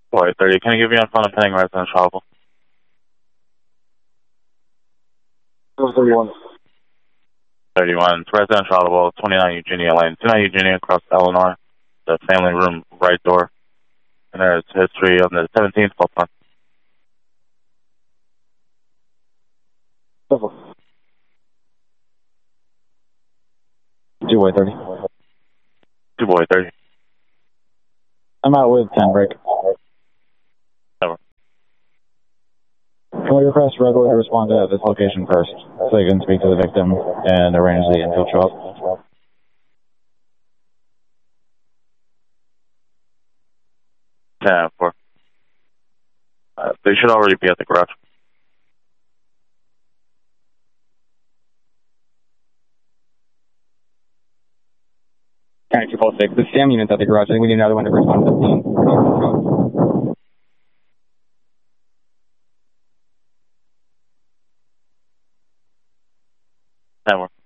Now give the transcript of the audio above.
Boy, 30. Can you give me on phone a pending residential trouble? 31. 31. It's residential audible, 29 Eugenia Lane. 29 Eugenia across Illinois. The family room right door. And there's history on the 17th, call phone. Two-way 30. 2-boy 30. I'm out with 10 break. Over. Can we request regular respond at this location first, so you can speak to the victim and arrange the infield show up? 10-4. They should already be at the garage. County 246, the SAM unit's at the garage. I think we need another one to respond to the scene. 10-4.